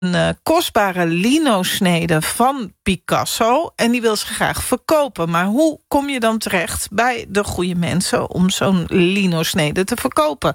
een kostbare lino-snede van Picasso en die wil ze graag verkopen. Maar hoe kom je dan terecht bij de goede mensen om zo'n lino-snede te verkopen?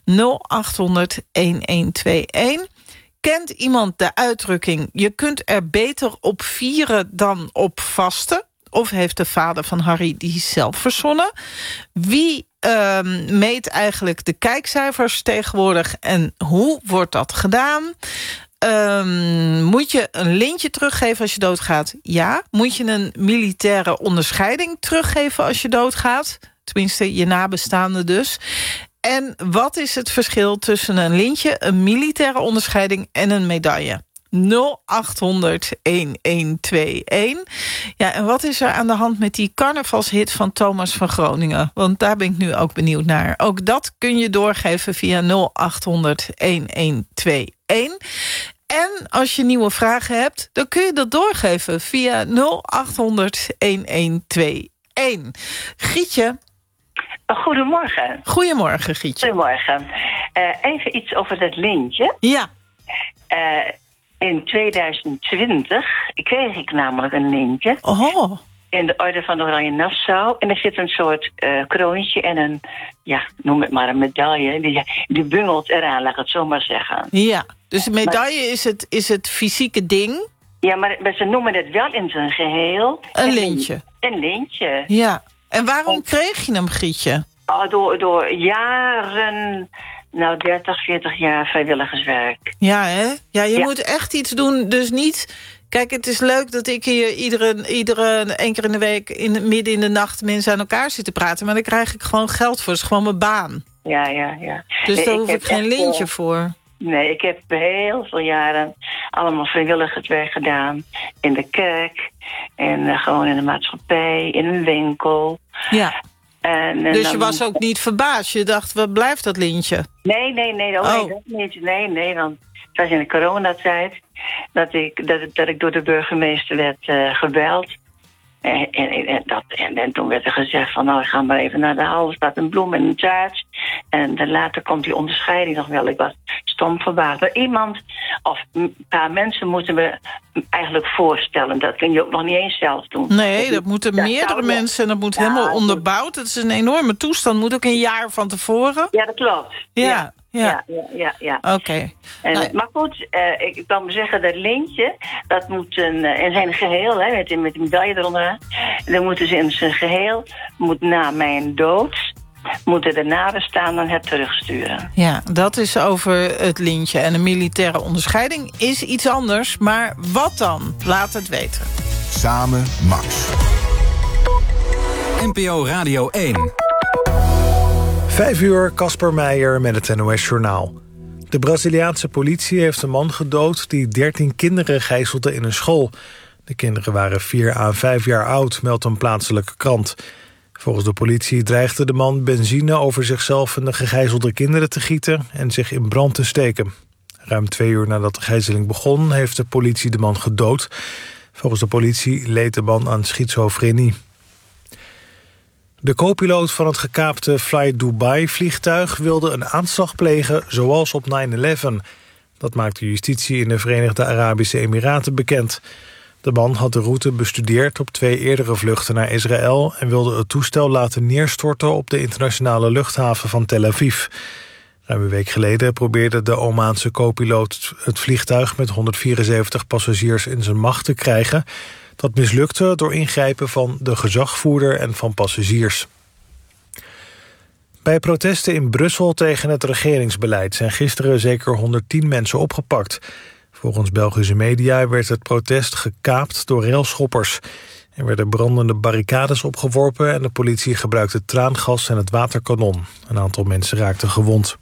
0800-1121. Kent iemand de uitdrukking: je kunt er beter op vieren dan op vasten? Of heeft de vader van Harry die zelf verzonnen? Wie meet eigenlijk de kijkcijfers tegenwoordig en hoe wordt dat gedaan? Moet je een lintje teruggeven als je doodgaat? Ja. Moet je een militaire onderscheiding teruggeven als je doodgaat? Tenminste, je nabestaanden dus. En wat is het verschil tussen een lintje, een militaire onderscheiding en een medaille? 0800-1121. Ja, en wat is er aan de hand met die carnavalshit van Thomas van Groningen? Want daar ben ik nu ook benieuwd naar. Ook dat kun je doorgeven via 0800-1121. En als je nieuwe vragen hebt, dan kun je dat doorgeven via 0800-1121. Gietje. Goedemorgen. Goedemorgen, Gietje. Goedemorgen. Even iets over dat lintje. Ja. In 2020 kreeg ik namelijk een lintje. Oh. In de Orde van Oranje Nassau. En er zit een soort kroontje en een, ja, noem het maar een medaille. Die bungelt eraan, laat ik het zo maar zeggen. Ja, dus de medaille is het fysieke ding. Ja, maar ze noemen het wel in zijn geheel. Een lintje. Een lintje. Ja. En waarom kreeg je hem, Gietje? Door jaren... 30, 40 jaar vrijwilligerswerk. Ja, hè? Ja, je moet echt iets doen. Dus niet... Kijk, het is leuk dat ik hier iedere 1 keer in de week... midden in de nacht mensen aan elkaar zitten praten. Maar daar krijg ik gewoon geld voor. Dat is gewoon mijn baan. Ja. Dus nee, daar hoef ik geen lintje voor. Nee, ik heb heel veel jaren allemaal vrijwilligerswerk gedaan. In de kerk. En gewoon in de maatschappij. In een winkel. Ja. Dus je was ook niet verbaasd? Je dacht, wat blijft dat lintje? Nee, dat niet. Nee, want het was in de coronatijd dat ik door de burgemeester werd gebeld. En toen werd er gezegd van, nou, ik ga maar even naar de hal. Er staat een bloem en een taart. En later komt die onderscheiding nog wel. Ik was stom verbaasd. Maar iemand, of een paar mensen moeten me eigenlijk voorstellen. Dat kun je ook nog niet eens zelf doen. Nee, dat moeten meerdere mensen. En dat moet helemaal onderbouwd. Dat is een enorme toestand. Moet ook een jaar van tevoren. Ja, dat klopt. Ja. Oké. Maar goed, ik kan me zeggen, dat lintje, dat moet in zijn geheel, hè, met de medaille eronder, dan moeten ze in zijn geheel, moet na mijn dood, moeten de nabestaanden het terugsturen. Ja, dat is over het lintje. En een militaire onderscheiding is iets anders. Maar wat dan? Laat het weten. Samen Max. NPO Radio 1. 5 uur, Casper Meijer met het NOS-journaal. De Braziliaanse politie heeft een man gedood die 13 kinderen gijzelde in een school. De kinderen waren 4 à 5 jaar oud, meldt een plaatselijke krant. Volgens de politie dreigde de man benzine over zichzelf en de gegijzelde kinderen te gieten en zich in brand te steken. Ruim 2 uur nadat de gijzeling begon, heeft de politie de man gedood. Volgens de politie leed de man aan schizofrenie. De co-piloot van het gekaapte Fly Dubai-vliegtuig wilde een aanslag plegen zoals op 9/11. Dat maakte justitie in de Verenigde Arabische Emiraten bekend. De man had de route bestudeerd op 2 eerdere vluchten naar Israël en wilde het toestel laten neerstorten op de internationale luchthaven van Tel Aviv. Ruim een week geleden probeerde de Omaanse co-piloot het vliegtuig met 174 passagiers in zijn macht te krijgen. Dat mislukte door ingrijpen van de gezagvoerder en van passagiers. Bij protesten in Brussel tegen het regeringsbeleid zijn gisteren zeker 110 mensen opgepakt. Volgens Belgische media werd het protest gekaapt door railschoppers. Er werden brandende barricades opgeworpen en de politie gebruikte traangas en het waterkanon. Een aantal mensen raakten gewond.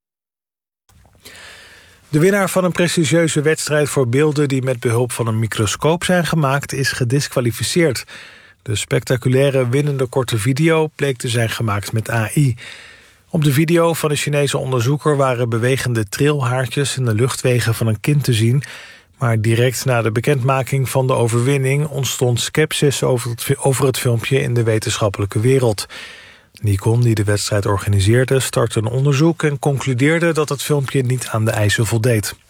De winnaar van een prestigieuze wedstrijd voor beelden die met behulp van een microscoop zijn gemaakt is gediskwalificeerd. De spectaculaire winnende korte video bleek te zijn gemaakt met AI. Op de video van de Chinese onderzoeker waren bewegende trilhaartjes in de luchtwegen van een kind te zien. Maar direct na de bekendmaking van de overwinning ontstond scepsis over het filmpje in de wetenschappelijke wereld. Nikon, die de wedstrijd organiseerde, startte een onderzoek en concludeerde dat het filmpje niet aan de eisen voldeed.